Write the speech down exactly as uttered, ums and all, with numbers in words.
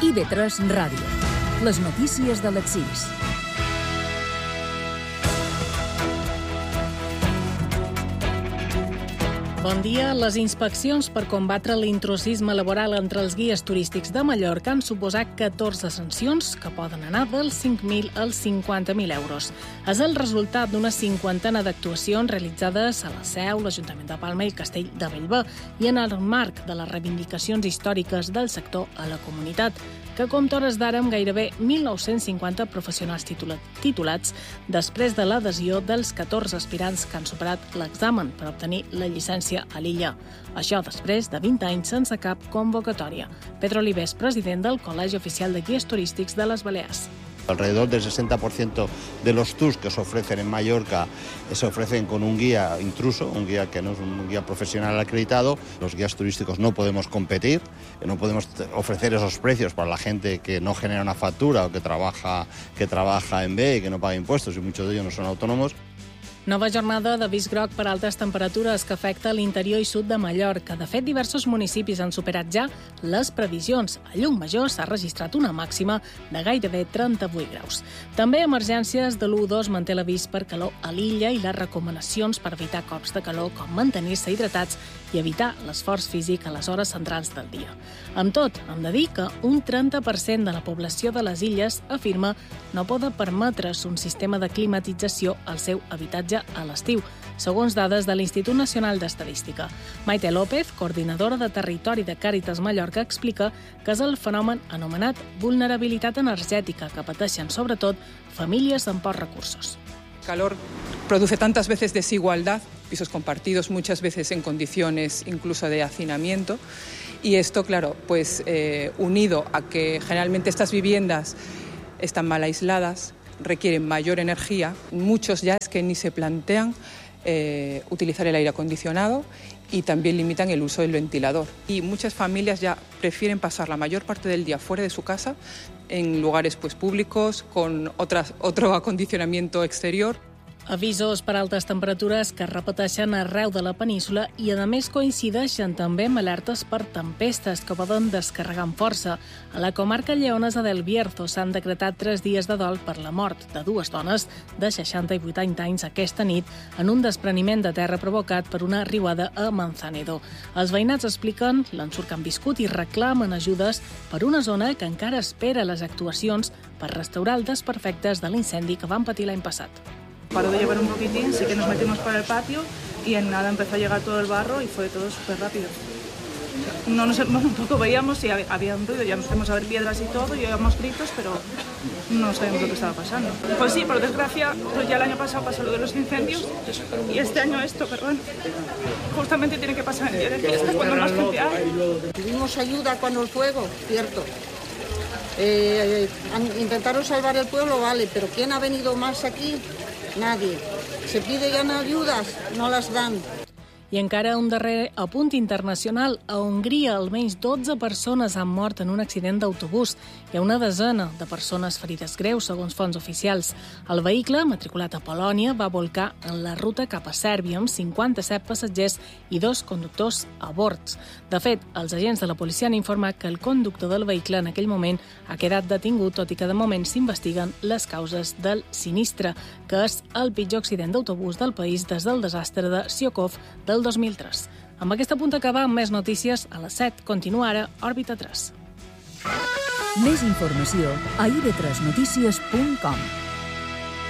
I V tres Ràdio. Les notícies de les sis. Bon dia. Les inspeccions per combatre l'intrusisme laboral entre els guies turístics de Mallorca han suposat catorze sancions que poden anar dels cinc mil als cinquanta mil euros. És el resultat d'una cinquantena d'actuacions realitzades a la Seu, l'Ajuntament de Palma i el Castell de Bellver i en el marc de les reivindicacions històriques del sector a la comunitat, que compta hores d'ara amb gairebé mil nou-cents cinquanta professionals titulats després de l'adhesió dels catorze aspirants que han superat l'examen per obtenir la llicència a l'illa. Això després de vint anys sense cap convocatòria. Pedro Olives, president del Col·legi Oficial de Guies Turístics de les Balears. Alrededor del sesenta por ciento de los tours que se ofrecen en Mallorca se ofrecen con un guía intruso, un guía que no es un guía profesional acreditado. Los guías turísticos no podemos competir, no podemos ofrecer esos precios para la gente que no genera una factura o que trabaja, que trabaja en B y que no paga impuestos, y muchos de ellos no son autónomos. Nova jornada d'avís groc per altes temperatures que afecta l'interior i sud de Mallorca. De fet, diversos municipis han superat ja les previsions. A Llucmajor s'ha registrat una màxima de gairebé trenta-vuit graus. També emergències de l'u dos manté l'avís per calor a l'illa i les recomanacions per evitar cops de calor com mantenir-se hidratats i evitar l'esforç físic a les hores centrals del dia. Amb tot, hem de dir que un trenta per cent de la població de les illes afirma no poder permetre's un sistema de climatització al seu habitatge a l'estiu, segons dades de l'Institut Nacional d'Estadística. Maite López, coordinadora de Territori de Càritas Mallorca, explica que és el fenomen anomenat vulnerabilitat energètica que pateixen sobretot famílies amb pocs recursos. Calor produce tantas veces desigualdad, pisos compartidos muchas veces en condiciones incluso de hacinamiento, y esto, claro, pues eh, unido a que generalmente estas viviendas están mal aisladas, requieren mayor energía, muchos ya es que ni se plantean eh, utilizar el aire acondicionado y también limitan el uso del ventilador. Y muchas familias ya prefieren pasar la mayor parte del día fuera de su casa, en lugares pues, públicos, con otras, otro acondicionamiento exterior. Avisos per altes temperatures que es repeteixen arreu de la península i, a més, coincideixen també amb alertes per tempestes que poden descarregar amb força. A la comarca lleonesa del Bierzo s'han decretat tres dies de dol per la mort de dues dones de seixanta i vuitanta anys aquesta nit en un despreniment de terra provocat per una riuada a Manzanedo. Els veïnats expliquen l'ensurt que han viscut i reclamen ajudes per una zona que encara espera les actuacions per restaurar els desperfectes de l'incendi que van patir l'any passat. Paró de llover un poquitín, sí que nos metimos para el patio y en nada empezó a llegar todo el barro y fue todo súper rápido. No nos bueno, un poco veíamos si había, había un ruido, ya nos fuimos a ver piedras y todo, y oíamos gritos, pero no sabíamos lo que estaba pasando. Pues sí, por desgracia, pues ya el año pasado pasó lo de los incendios y este año esto, perdón. Justamente tiene que pasar en día de fiestas cuando más gente hay. Tuvimos ayuda cuando el fuego, cierto. Eh, intentaron salvar el pueblo, vale, pero ¿quién ha venido más aquí? Nadie. Se piden ayudas, no las dan. I encara un darrer apunt internacional. A Hongria, almenys dotze persones han mort en un accident d'autobús. Hi ha una desena de persones ferides greus, segons fonts oficials. El vehicle, matriculat a Polònia, va volcar en la ruta cap a Sèrbia amb cinquanta-set passatgers i dos conductors a bord. De fet, els agents de la policia han informat que el conductor del vehicle en aquell moment ha quedat detingut, tot i que de moment s'investiguen les causes del sinistre, que és el pitjor accident d'autobús del país des del desastre de Siokov del dos mil tres. Amb aquesta punta acaba amb més notícies. A les set continua ara Òrbita tres. Més informació a i ve tres notícies punt com.